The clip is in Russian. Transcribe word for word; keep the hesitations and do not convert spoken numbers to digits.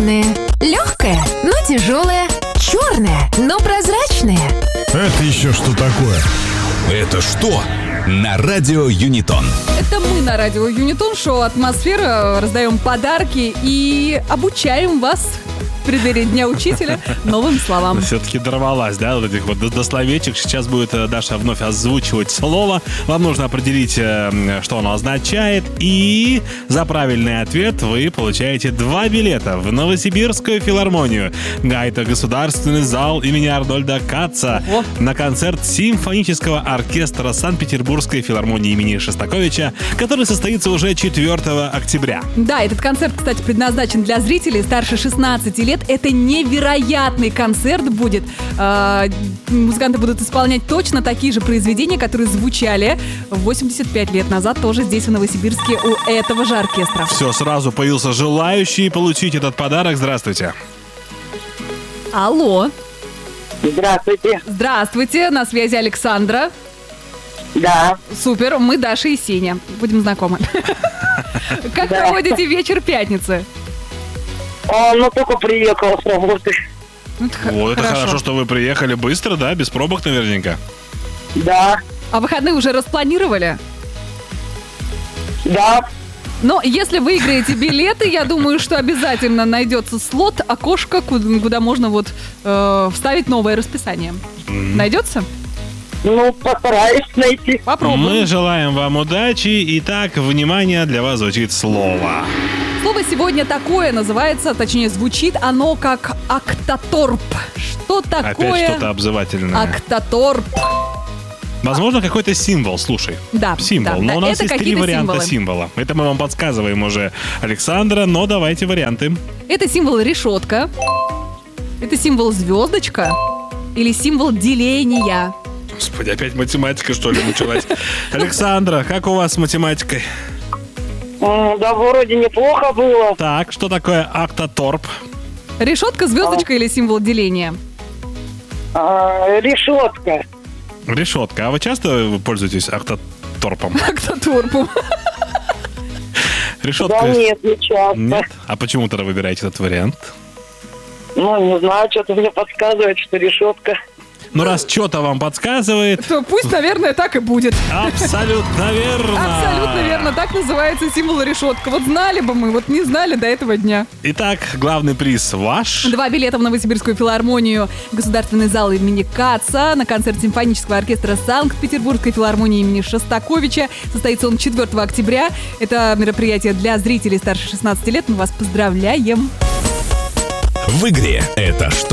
крупное, легкое, но тяжелое, черное, но прозрачное. Это еще что такое? Это что? На радио Юнитон. Это мы на радио Юнитон, шоу «Атмосфера». Раздаем подарки и обучаем вас в преддверии Дня Учителя новым словам. Все-таки дорвалась, да, вот этих вот до словечек. Сейчас будет Даша вновь озвучивать слово. Вам нужно определить, что оно означает. И за правильный ответ вы получаете два билета в Новосибирскую филармонию. Это государственный зал имени Арнольда Катца О. на концерт симфонического оркестра Санкт-Петербургской филармонии имени Шостаковича, который состоится уже четвёртого октября. Да, этот концерт, кстати, предназначен для зрителей старше шестнадцати лет. Это невероятный концерт будет. Э, музыканты будут исполнять точно такие же произведения, которые звучали восемьдесят пять лет назад тоже здесь, в Новосибирске, у этого же оркестра. Все, сразу появился желающий получить этот подарок. Здравствуйте. Алло. Здравствуйте. Здравствуйте, на связи Александра. Да. Супер, мы Даша и Сеня. Будем знакомы. Как проводите вечер пятницы? Он, ну, только приехал с работы. Вот это хорошо, что вы приехали быстро, да? Без пробок наверняка. Да. А выходные уже распланировали? Да. Но если выиграете билеты, я думаю, что обязательно найдется слот, окошко, куда, куда можно вот э, вставить новое расписание. Mm-hmm. Найдется? Ну, постараюсь найти. Попробуем. Мы желаем вам удачи. Итак, внимание, для вас звучит слово. Слово сегодня такое называется, точнее, звучит оно как октоторп. Что такое? Опять что-то обзывательное. Октоторп. Возможно, какой-то символ, слушай. Да. Символ. Да, но да, у нас это есть три какие-то варианта символы. символа. Это мы вам подсказываем уже, Александра, но давайте варианты. Это символ решетка. Это символ звездочка. Или символ деления. Господи, опять математика, что ли, началась? Александра, как у вас с математикой? Да, вроде неплохо было. Так, что такое октоторп? Решетка, звездочка или символ деления? А, решетка. Решетка. А вы часто пользуетесь октоторпом? Октоторпом. Решетка. Да нет, не часто. Нет? А почему тогда выбираете этот вариант? Ну, не знаю, что-то мне подсказывает, что решетка. Ну, раз что-то вам подсказывает... То пусть, наверное, так и будет. Абсолютно верно. Абсолютно верно. Так называется символ решетка. Вот знали бы мы, вот не знали до этого дня. Итак, главный приз ваш. Два билета в Новосибирскую филармонию, государственный зал имени Катца на концерт симфонического оркестра Санкт-Петербургской филармонии имени Шостаковича. Состоится он четвёртого октября. Это мероприятие для зрителей старше шестнадцати лет. Мы вас поздравляем. В игре «Это что?».